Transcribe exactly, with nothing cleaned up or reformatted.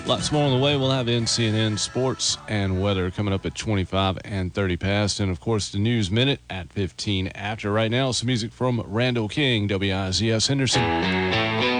Lots more on the way. We'll have N C N N sports and weather coming up at twenty-five and thirty past. And, of course, the News Minute at fifteen after. Right now, some music from Randall King, W I Z S Henderson.